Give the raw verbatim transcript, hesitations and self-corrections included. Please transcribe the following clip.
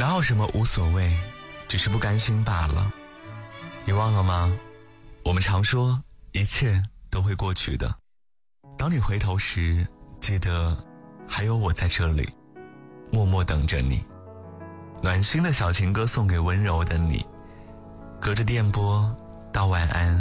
哪有什么无所谓，只是不甘心罢了。你忘了吗？我们常说一切都会过去的，当你回头时，记得还有我在这里默默等着你。暖心的小情歌送给温柔的你，隔着电波道晚安。